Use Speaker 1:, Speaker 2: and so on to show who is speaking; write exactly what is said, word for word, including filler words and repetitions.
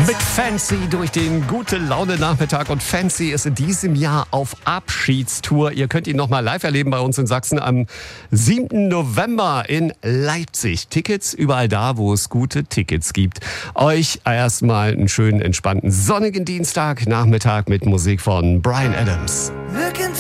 Speaker 1: Mit Fancy durch den Gute-Laune-Nachmittag. Und Fancy ist in diesem Jahr auf Abschiedstour. Ihr könnt ihn nochmal live erleben bei uns in Sachsen am siebten November in Leipzig. Tickets überall da, wo es gute Tickets gibt. Euch erstmal einen schönen, entspannten, sonnigen Dienstag, Nachmittag mit Musik von Bryan Adams.